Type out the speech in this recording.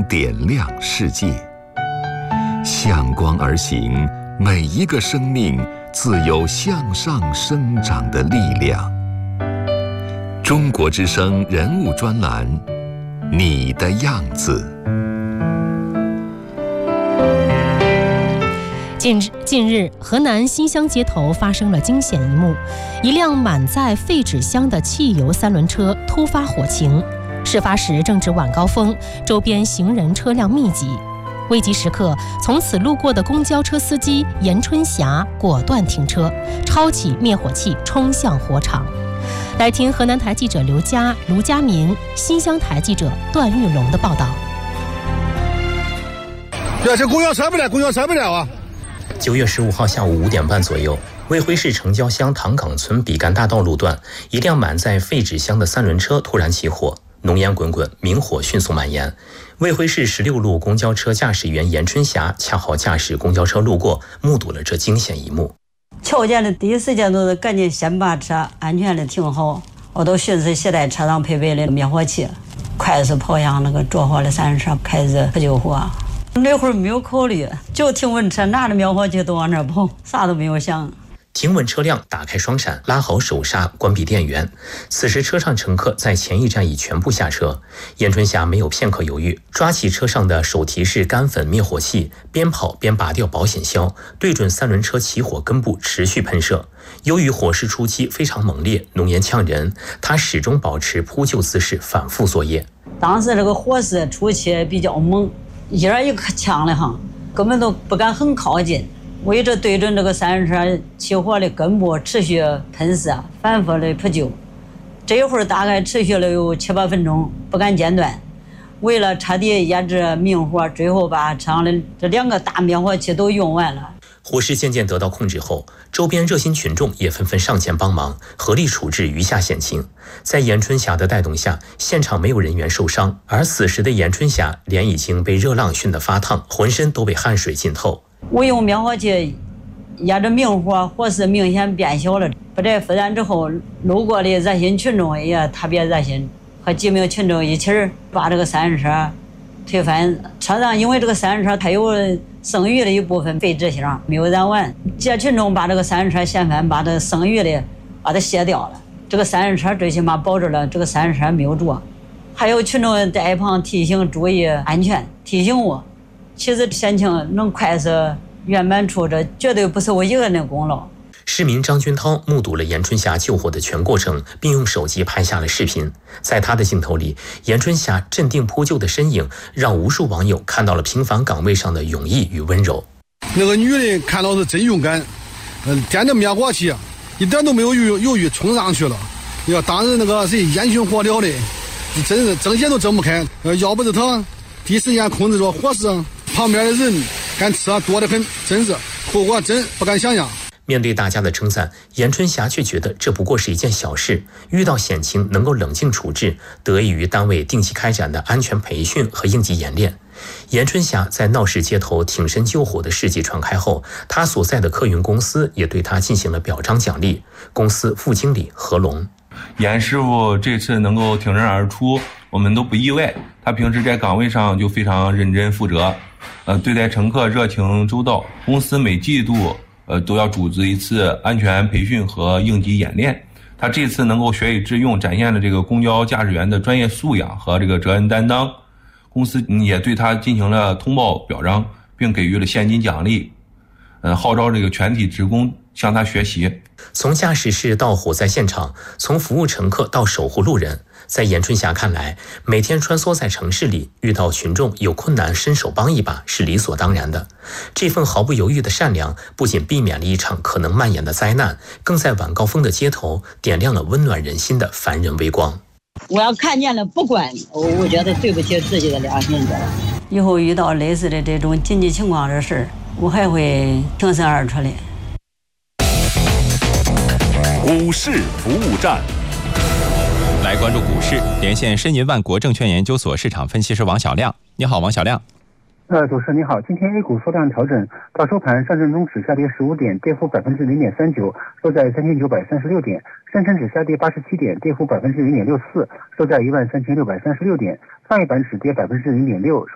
点亮世界。向光而行，每一个生命自有向上生长的力量。中国之声人物专栏，你的样子。 近日，河南新乡街头发生了惊险一幕，一辆满载废纸箱的汽油三轮车突发火情。事发时正值晚高峰，周边行人车辆密集。危急时刻，从此路过的公交车司机严春霞果断停车，抄起灭火器冲向火场。来听河南台记者卢佳民、新乡台记者段玉龙的报道。 这公交车不了啊 ！9月15号下午5点半左右，卫辉市城郊乡塘岗村比干大道路段，一辆满载废纸箱的三轮车突然起火，浓烟滚滚，明火迅速蔓延。卫辉市16路公交车驾驶员严春霞恰好驾驶公交车路过，目睹了这惊险一幕。 瞧见的第一时间都是赶紧先把车安全的停好，我都寻思携带车上配备的灭火器，快速跑向那个着火的三轮车，开始扑救火。那会儿没有考虑，就停稳车，拿着灭火器都往那儿跑，啥都没有想。 停稳车辆，打开双闪，拉好手刹，关闭电源。此时车上乘客在前一站已全部下车。严春霞没有片刻犹豫，抓起车上的手提式干粉灭火器，边跑边拔掉保险销，对准三轮车起火根部持续喷射。由于火势初期非常猛烈，浓烟呛人，他始终保持扑救姿势，反复作业。 当时这个火势初期比较猛，一人一个枪的哈，根本都不敢很靠近。我一直对准这个三轮车起火的根部持续喷射，反复的扑救。这一会儿大概持续了有7、8分钟，不敢间断。为了彻底压制明火，最后把车上的这2个大灭火器都用完了。 火势渐渐得到控制后，周边热心群众也纷纷上前帮忙，合力处置余下险情。在严春霞的带动下，现场没有人员受伤，而此时的严春霞脸已经被热浪熏得发烫，浑身都被汗水浸透。 我用灭火器压着明火，火势明显变小了。不这复燃之后，路过的热心群众也特别热心，和几名群众一起把这个三轮车推翻。车上因为这个三轮车它有剩余的一部分废纸箱没有燃完，几群众把这个三轮车掀翻，把这剩余的把它卸掉了。这个三轮车最起码保住了这个三轮车没有着。还有群众在一旁提醒注意安全，提醒我。其实险情能快速圆满处，这绝对不是我一个人的功劳。 市民张军涛目睹了严春霞救火的全过程，并用手机拍下了视频。在他的镜头里，严春霞镇定扑救的身影，让无数网友看到了平凡岗位上的勇毅与温柔。 那个女人看到是真勇敢，掂着灭火器，一点都没有犹豫，冲上去了。要当时那个谁烟熏火燎的，真是睁眼都睁不开。要不是他第一时间控制着火势，旁边的人赶车多得很，真是后果真不敢想象。 面对大家的称赞，严春霞却觉得这不过是一件小事。遇到险情能够冷静处置，得益于单位定期开展的安全培训和应急演练。严春霞在闹市街头挺身救火的事迹传开后，他所在的客运公司也对他进行了表彰奖励。公司副经理何龙： 严师傅这次能够挺身而出，我们都不意外。他平时在岗位上就非常认真负责，对待乘客热情周到。公司每季度都要组织一次安全培训和应急演练。他这次能够学以致用，展现了这个公交驾驶员的专业素养和这个责任担当。公司也对他进行了通报表彰，并给予了现金奖励，号召这个全体职工向他学习。 从驾驶室到火灾现场，从服务乘客到守护路人，在严春霞看来，每天穿梭在城市里，遇到群众有困难伸手帮一把是理所当然的。这份毫不犹豫的善良，不仅避免了一场可能蔓延的灾难，更在晚高峰的街头点亮了温暖人心的凡人微光。 我要看见了不管，我觉得对不起自己的良心的。以后遇到类似的这种紧急情况的事儿，我还会挺身而出的。 股市服务站， 来关注股市，连线申银万国证券研究所市场分析师王小亮。你好，王小亮。 主持人你好，今天 A 股缩量调整，到收盘，上证综指下跌15点，跌幅0.39%，收在3936点；深成指下跌87点，跌幅0.64%，收在13636点；创业板指跌0.6%。